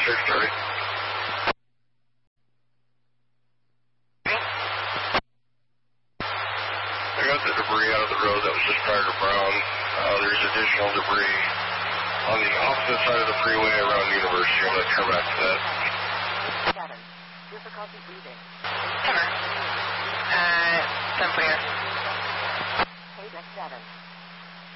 6:30. I got the debris out of the road that was just prior to Brown. There's additional debris on the opposite side of the freeway around University. I'm going to turn back to that. 7. Difficulty breathing. 10 for you. 8 at 7.